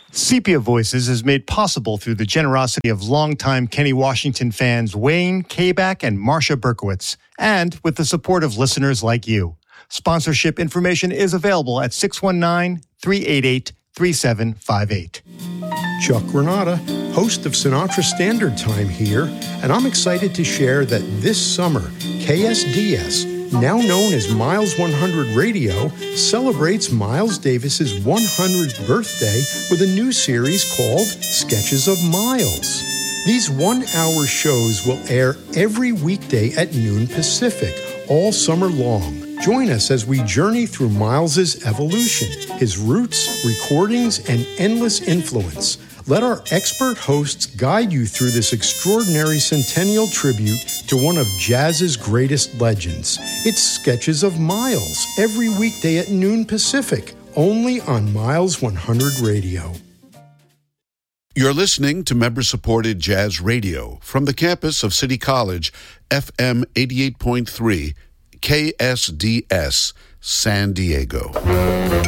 Sepia Voices is made possible through the generosity of longtime Kenny Washington fans Wayne Kabak and Marcia Berkowitz, and with the support of listeners like you. Sponsorship information is available at 619-388-3758. Chuck Renata, host of Sinatra Standard Time here, and I'm excited to share that this summer, KSDS, now known as Miles 100 Radio, celebrates Miles Davis's 100th birthday with a new series called Sketches of Miles. These one-hour shows will air every weekday at noon Pacific, all summer long. Join us as we journey through Miles's evolution, his roots, recordings, and endless influence. Let our expert hosts guide you through this extraordinary centennial tribute to one of jazz's greatest legends. It's Sketches of Miles, every weekday at noon Pacific, only on Miles 100 Radio. You're listening to member-supported jazz radio from the campus of City College, FM 88.3, KSDS, San Diego.